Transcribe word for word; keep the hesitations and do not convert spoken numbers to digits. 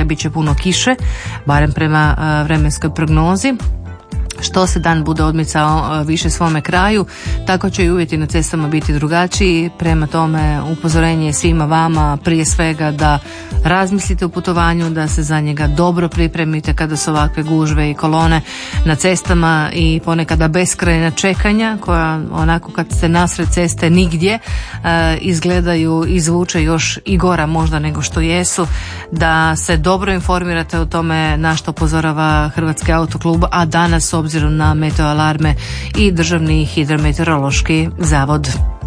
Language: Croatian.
bit će puno kiše, barem prema vremenskoj prognozi. Što se dan bude odmicao više svome kraju, tako će i uvjeti na cestama biti drugačiji. Prema tome upozorenje svima vama prije svega da razmislite o putovanju, da se za njega dobro pripremite kada su ovakve gužve i kolone na cestama i ponekada beskrajna čekanja koja onako kad ste nasred ceste nigdje izgledaju i zvuče još i gora možda nego što jesu. Da se dobro informirate o tome na što upozorava Hrvatski autoklub, a danas s obzirom na meteo alarme i Državni hidrometeorološki zavod.